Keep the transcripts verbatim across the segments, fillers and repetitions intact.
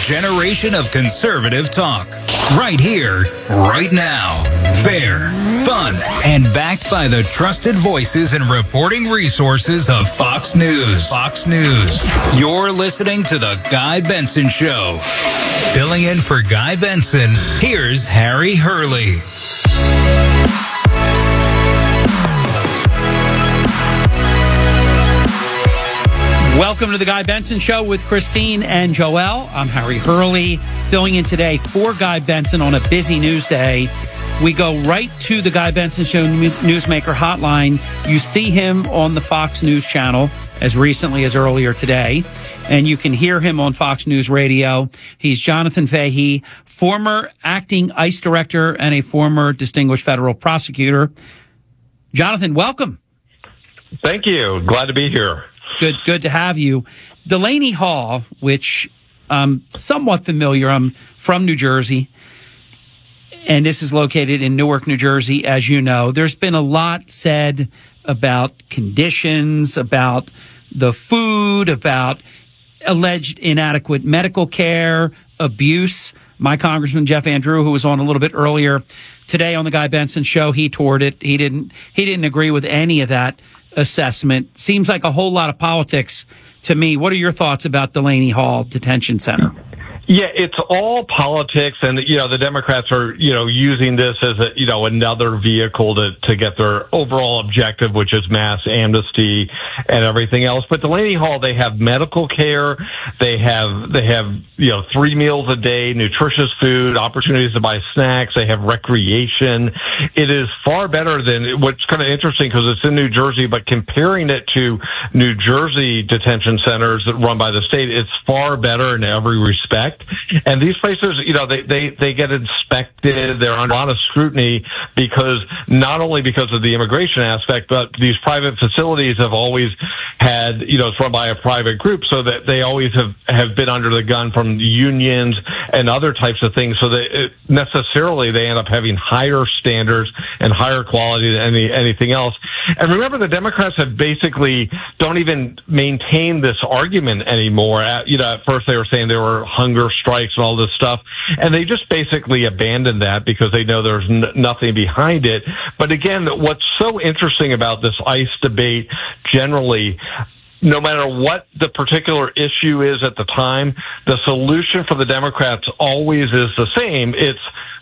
generation of conservative talk. Right here, right now. Fair, fun, and backed by the trusted voices and reporting resources of Fox News. Fox News. You're listening to The Guy Benson Show. Filling in for Guy Benson, here's Harry Hurley. Welcome to the Guy Benson Show with Christine and Joel. I'm Harry Hurley, filling in today for Guy Benson on a busy news day. We go right to the Guy Benson Show Newsmaker hotline. You see him on the Fox News channel as recently as earlier today, and you can hear him on Fox News Radio. He's Jonathan Fahey, former acting ICE director and a former distinguished federal prosecutor. Jonathan, welcome. Thank you. Glad to be here. Good, good to have you. Delaney Hall, which I'm somewhat familiar, I'm from New Jersey, and this is located in Newark, New Jersey, as you know. There's been a lot said about conditions, about the food, about alleged inadequate medical care, abuse. My Congressman Jeff Andrew, who was on a little bit earlier today on the Guy Benson Show, he toured it. He didn't. He didn't agree with any of that assessment. Seems like a whole lot of politics to me. What are your thoughts about Delaney Hall Detention Center? Yeah, it's all politics, and you know the Democrats are you know using this as a you know another vehicle to to get their overall objective, which is mass amnesty and everything else. But Delaney Hall, they have medical care, they have they have you know three meals a day, nutritious food, opportunities to buy snacks, they have recreation. It is far better than what's kind of interesting because it's in New Jersey, but comparing it to New Jersey detention centers that run by the state, it's far better in every respect. And these places, you know, they, they, they get inspected. They're under a lot of scrutiny because not only because of the immigration aspect, but these private facilities have always had, you know, it's run by a private group, so that they always have, have been under the gun from unions and other types of things. So that it, necessarily they end up having higher standards and higher quality than any, anything else. And remember, the Democrats have basically don't even maintain this argument anymore. At, you know, at first they were saying there were hunger strikes and all this stuff, and they just basically abandoned that because they know there's n- nothing behind it. But again, what's so interesting about this ICE debate generally, no matter what the particular issue is at the time, the solution for the Democrats always is the same. It's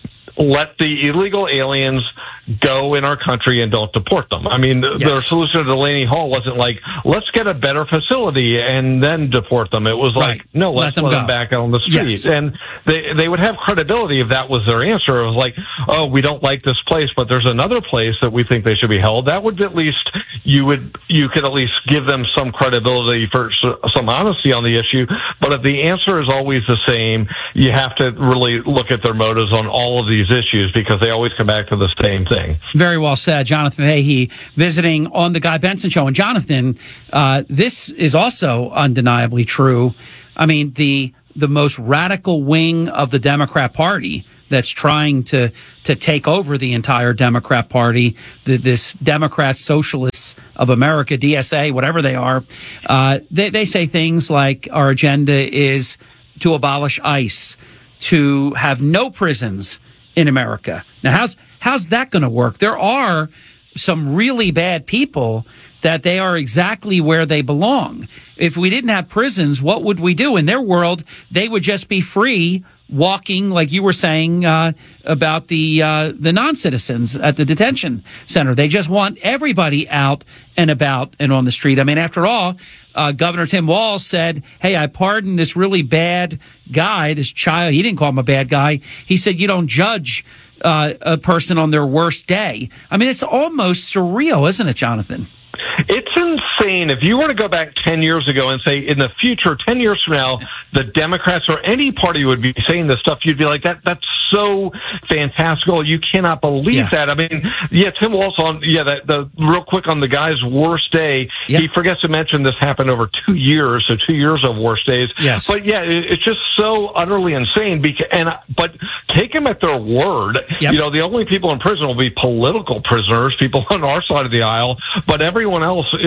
let the illegal aliens go in our country and don't deport them. I mean, yes. Their solution to Delaney Hall wasn't like, let's get a better facility and then deport them. It was right. like, no, let's let them, let them back on the street. Yes. And they they would have credibility if that was their answer. It was like, oh, we don't like this place, but there's another place that we think they should be held. That would at least, you would, you could at least give them some credibility for some honesty on the issue. But if the answer is always the same, you have to really look at their motives on all of these issues because they always come back to the same thing. Very well said. Jonathan Fahey visiting on the Guy Benson Show. And Jonathan, uh, this is also undeniably true. I mean, the the most radical wing of the Democrat Party that's trying to to take over the entire Democrat Party, the, this Democrat Socialists of America, D S A, whatever they are, uh, they, they say things like our agenda is to abolish ICE, to have no prisons in America. Now, how's how's that going to work? There are some really bad people that they are exactly where they belong. If we didn't have prisons, what would we do? In their world, they would just be free walking, like you were saying uh, about the uh, the non-citizens at the detention center. They just want everybody out and about and on the street. I mean, after all, uh, Governor Tim Walz said, hey, I pardoned this really bad guy, this child. He didn't call him a bad guy. He said, you don't judge uh, a person on their worst day. I mean, it's almost surreal, isn't it, Jonathan? It's insane. If you were to go back ten years ago and say, in the future, ten years from now, the Democrats or any party would be saying this stuff, you'd be like, that that's so fantastical. You cannot believe yeah. that. I mean, yeah, Tim Walz on, yeah, that, the real quick on the guy's worst day, yeah. he forgets to mention this happened over two years, so two years of worst days. Yes. But yeah, it, it's just so utterly insane. Because, and But take them at their word. Yep. You know, the only people in prison will be political prisoners, people on our side of the aisle, but everyone else, it would be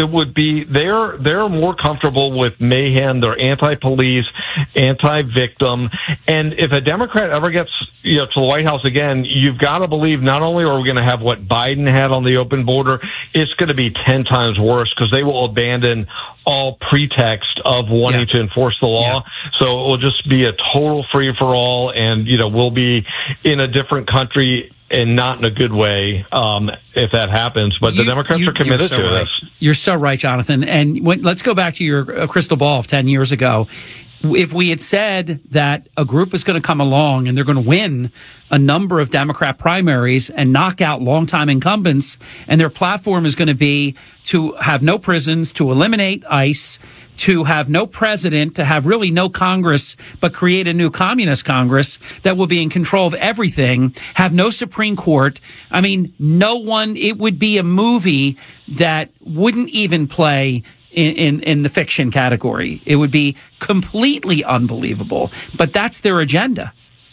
party, they're they're more comfortable with mayhem. They're anti-police, anti-victim, and if a Democrat ever gets you know to the White House again, you've got to believe not only are we going to have what Biden had on the open border, it's going to be ten times worse because they will abandon all pretext of wanting yeah. to enforce the law. Yeah. So it will just be a total free for all, and you know we'll be in a different country. And not in a good way um, if that happens. But you, the Democrats you, are committed so to right. this. You're so right, Jonathan. And when, let's go back to your uh, crystal ball of ten years ago. If we had said that a group is going to come along and they're going to win a number of Democrat primaries and knock out longtime incumbents, and their platform is going to be to have no prisons, to eliminate ICE, to have no president, to have really no Congress, but create a new communist Congress that will be in control of everything, have no Supreme Court. I mean, no one, it would be a movie that wouldn't even play in, in, in the fiction category. It would be completely unbelievable, but that's their agenda.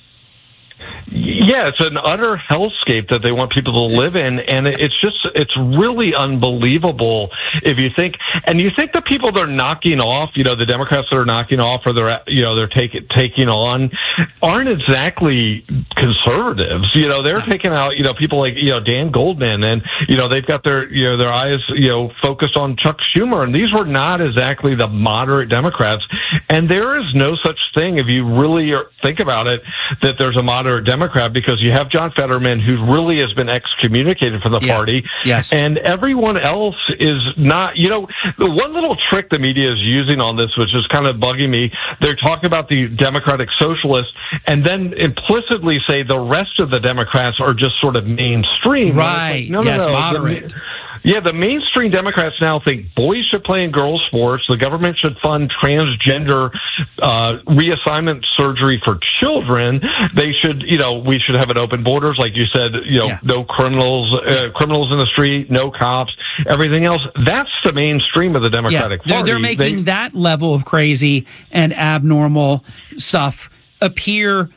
Yeah, it's an utter hellscape that they want people to live in, and it's just, it's really unbelievable if you think, and you think the people they're knocking off, you know, the Democrats that are knocking off or they're, you know, they're taking, taking on aren't exactly conservatives. You know, they're taking out, you know, people like, you know, Dan Goldman, and, you know, they've got their, you know, their eyes, you know, focused on Chuck Schumer, and these were not exactly the moderate Democrats, and there is no such thing, if you really think about it, that there's a moderate Democrat, because you have John Fetterman, who really has been excommunicated from the yeah. party. Yes. And everyone else is not, you know, the one little trick the media is using on this, which is kind of bugging me, they're talking about the Democratic Socialists and then implicitly say the rest of the Democrats are just sort of mainstream. Right. Like, no, yes, no, no. moderate. The, Yeah, the mainstream Democrats now think boys should play in girls' sports. The government should fund transgender uh, reassignment surgery for children. They should, you know, we should have an open borders, like you said. You know, yeah. no criminals, uh, criminals in the street, no cops, everything else. That's the mainstream of the Democratic yeah. Party. They're, they're making they, that level of crazy and abnormal stuff appear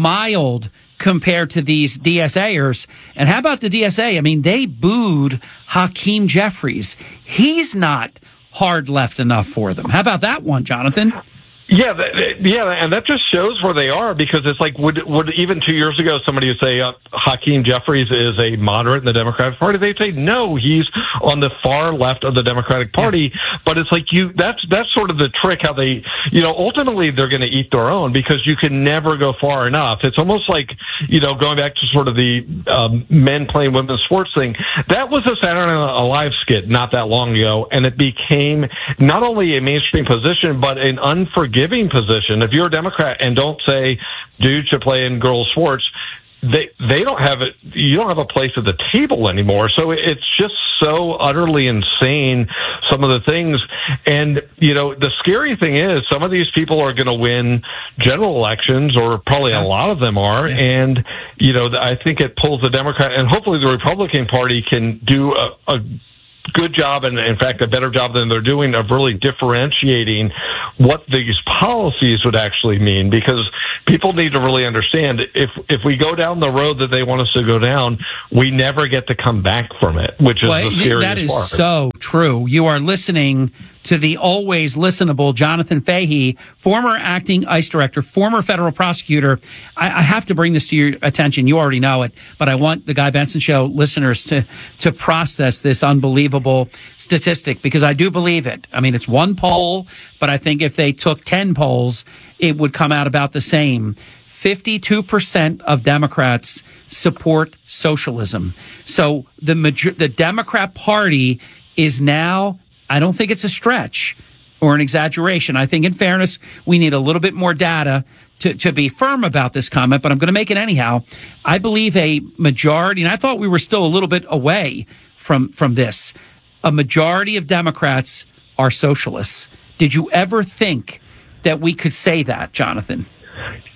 mild compared to these DSAers. And how about the D S A? I mean, they booed Hakeem Jeffries. He's not hard left enough for them. How about that one, Jonathan? Yeah, yeah, and that just shows where they are, because it's like, would would even two years ago somebody would say uh, Hakeem Jeffries is a moderate in the Democratic Party? They'd say no, he's on the far left of the Democratic Party. Yeah. But it's like you that's that's sort of the trick, how they, you know, ultimately they're going to eat their own, because you can never go far enough. It's almost like, you know, going back to sort of the um, men playing women's sports thing. That was a Saturday Night Live skit not that long ago, and it became not only a mainstream position but an unforgiving giving position. If you're a Democrat and don't say dudes should play in girls' sports, they they don't have it. You don't have a place at the table anymore. So it's just so utterly insane, some of the things. And you know, the scary thing is, some of these people are going to win general elections, or probably a lot of them are. Yeah. And you know, I think it pulls the Democrat, and hopefully the Republican Party can do a, a good job, and in fact a better job than they're doing, of really differentiating what these policies would actually mean, because people need to really understand, if if we go down the road that they want us to go down, we never get to come back from it, which is well, the scariest that is part. So true. You are listening to the always listenable Jonathan Fahey, former acting ICE director, former federal prosecutor. I, I have to bring this to your attention. You already know it, but I want the Guy Benson Show listeners to to process this unbelievable statistic, because I do believe it. I mean, it's one poll, but I think if they took ten polls, it would come out about the same. fifty-two percent of Democrats support socialism. So the major- the Democrat Party is now, I don't think it's a stretch or an exaggeration. I think, in fairness, we need a little bit more data to, to be firm about this comment, but I'm going to make it anyhow. I believe a majority, and I thought we were still a little bit away from, from this, a majority of Democrats are socialists. Did you ever think that we could say that, Jonathan?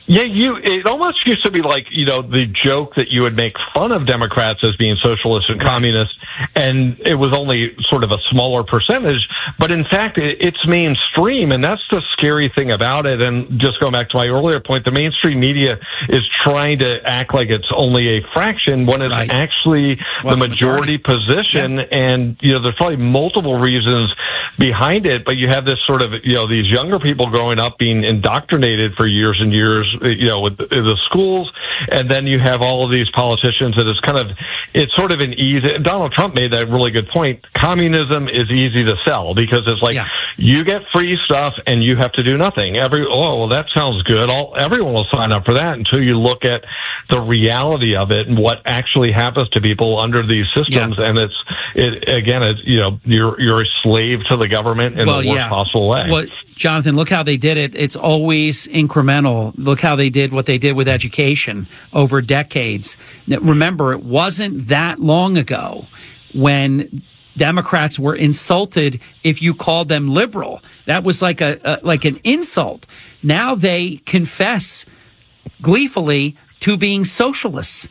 Yeah, you. It almost used to be like, you know, the joke that you would make fun of Democrats as being socialist and communist, and it was only sort of a smaller percentage. But in fact, it, it's mainstream, and that's the scary thing about it. And just going back to my earlier point, the mainstream media is trying to act like it's only a fraction when it's right. actually well, the majority, majority position. Yeah. And, you know, there's probably multiple reasons behind it, but you have this sort of, you know, these younger people growing up being indoctrinated for years and years, you know, with the, the schools, and then you have all of these politicians that is kind of, it's sort of an easy, Donald Trump made that really good point. Communism is easy to sell because it's like, yeah. you get free stuff and you have to do nothing. Every, oh, well, that sounds good. All, everyone will sign up for that until you look at the reality of it and what actually happens to people under these systems. Yeah. And it's, it, again, it's, you know, you're, you're a slave to the government in well, the worst yeah. possible way. Well, Jonathan, look how they did it. It's always incremental. Look how they did what they did with education over decades. Now, remember, it wasn't that long ago when Democrats were insulted if you called them liberal. That was like a, a like an insult. Now they confess gleefully to being socialists.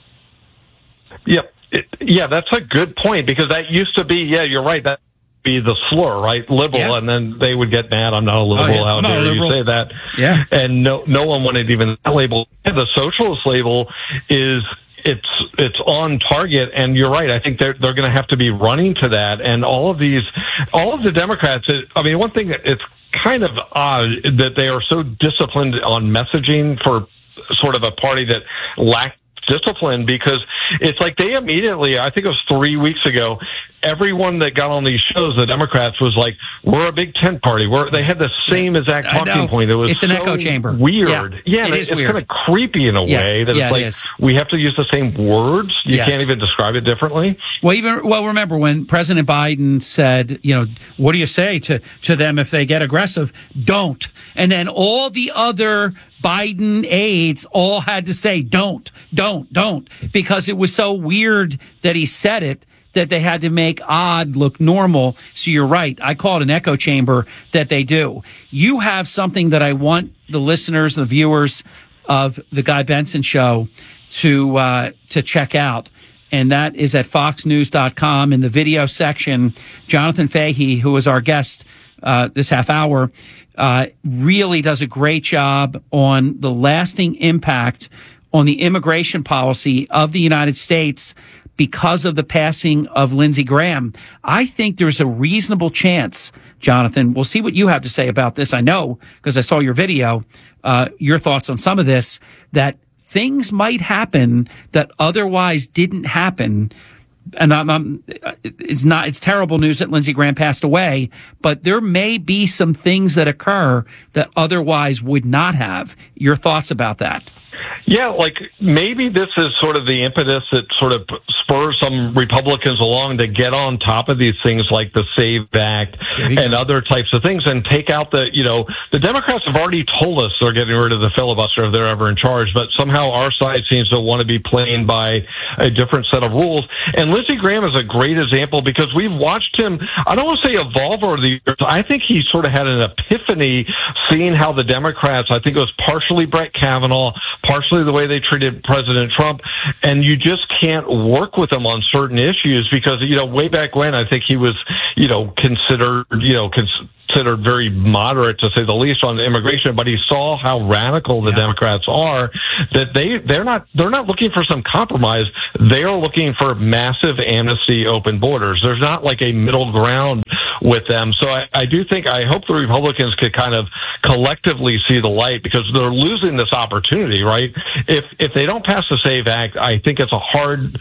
Yep. It, yeah, that's a good point, because that used to be, yeah, you're right, that be the slur, right? Liberal, yeah. and then they would get mad. I'm not a liberal. Oh, yeah. How dare you say that? Yeah, and no, no one wanted even that label. The socialist label is it's it's on target, and you're right. I think they're they're going to have to be running to that. And all of these, all of the Democrats. I mean, one thing that it's kind of odd that they are so disciplined on messaging for sort of a party that lacks discipline, because it's like they immediately, I think it was three weeks ago, everyone that got on these shows, the Democrats, was like, we're a big tent party. We're, they had the same exact talking point. It was it's an so echo chamber. Weird. Yeah, yeah it it, is it's weird. kind of creepy in a yeah. way that yeah, it's like, it is. we have to use the same words. You yes. can't even describe it differently. Well, even, well, remember when President Biden said, you know, what do you say to, to them if they get aggressive? Don't. And then all the other Biden aides all had to say, don't, don't, don't, because it was so weird that he said it that they had to make odd look normal. So you're right. I call it an echo chamber that they do. You have something that I want the listeners, the viewers of the Guy Benson Show to, uh, to check out. And that is at fox news dot com in the video section. Jonathan Fahey, who is our guest uh, this half hour, uh, really does a great job on the lasting impact on the immigration policy of the United States because of the passing of Lindsey Graham. I think there's a reasonable chance, Jonathan, we'll see what you have to say about this. I know, because I saw your video, uh, your thoughts on some of this, that things might happen that otherwise didn't happen. And I'm, I'm, it's not, it's terrible news that Lindsey Graham passed away, but there may be some things that occur that otherwise would not have. Your thoughts about that? Yeah, like maybe this is sort of the impetus that sort of spurs some Republicans along to get on top of these things like the SAVE Act and other types of things and take out the, you know, the Democrats have already told us they're getting rid of the filibuster if they're ever in charge, but somehow our side seems to want to be playing by a different set of rules. And Lindsey Graham is a great example because we've watched him, I don't want to say evolve over the years. I think he sort of had an epiphany seeing how the Democrats, I think it was partially Brett Kavanaugh, partially the way they treated President Trump, and you just can't work with them on certain issues because, you know, way back when I think he was, you know, considered, you know, cons- considered very moderate to say the least on immigration, but he saw how radical the yeah. Democrats are, that they, they're not, they're not looking for some compromise. They are looking for massive amnesty, open borders. There's not like a middle ground with them. So I, I do think, I hope the Republicans could kind of collectively see the light because they're losing this opportunity, right? If, if they don't pass the SAVE Act, I think it's a hard,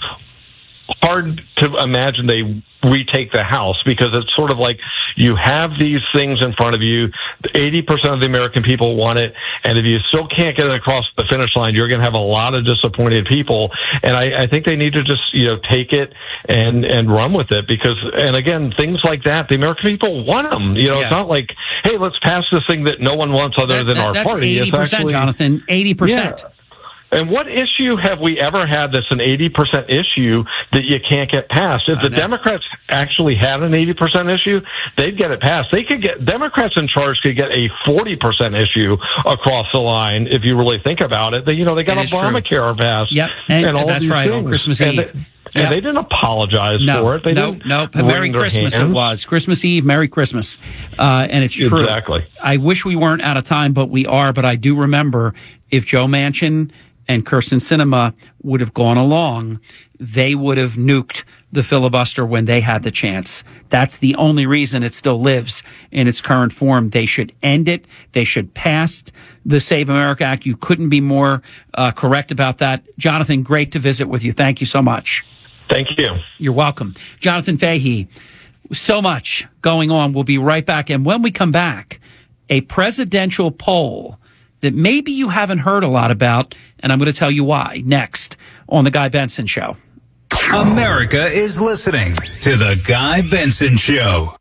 hard to imagine they retake the House because it's sort of like you have these things in front of you. eighty percent of the American people want it. And if you still can't get it across the finish line, you're going to have a lot of disappointed people. And I, I think they need to just, you know, take it and, and run with it because, and again, things like that, the American people want them. You know, yeah. It's not like, hey, let's pass this thing that no one wants other that, than that, our that's party. eighty percent, it's actually, Jonathan, eighty percent. Yeah. And what issue have we ever had that's an eighty percent issue that you can't get passed? If the Democrats actually had an eighty percent issue, they'd get it passed. They could get, Democrats in charge could get a forty percent issue across the line if you really think about it. They, you know, they got Obamacare passed. Yep, and, and all that's these right, things. on Christmas and Eve. They, and yep. they didn't apologize no, for it. They no, didn't no. Merry Christmas it was. Christmas Eve, Merry Christmas. Uh, and it's true. Exactly. I wish we weren't out of time, but we are. But I do remember if Joe Manchin and Kyrsten Sinema would have gone along, they would have nuked the filibuster when they had the chance. That's the only reason it still lives in its current form. They should end it. They should pass the Save America Act. You couldn't be more uh, correct about that. Jonathan, great to visit with you. Thank you so much. Thank you. You're welcome. Jonathan Fahey, so much going on. We'll be right back. And when we come back, a presidential poll that maybe you haven't heard a lot about, and I'm going to tell you why next on The Guy Benson Show. America is listening to The Guy Benson Show.